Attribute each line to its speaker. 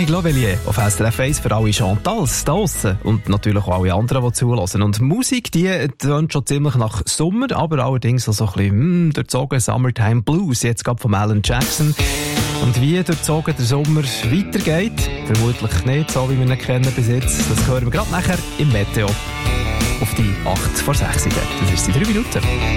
Speaker 1: Camille Lovelier auf SRF 1 für alle Chantals da draussen und natürlich auch alle anderen, die zuhören. Und Musik, die tönt schon ziemlich nach Sommer, aber allerdings auch so ein bisschen durchzogen Summertime Blues, jetzt gerade von Alan Jackson. Und wie durchzogen der Sommer weitergeht, vermutlich nicht so, wie wir ihn kennen bis jetzt, das hören wir gerade nachher im Meteo auf die 8 vor 6. Das ist die 3 Minuten.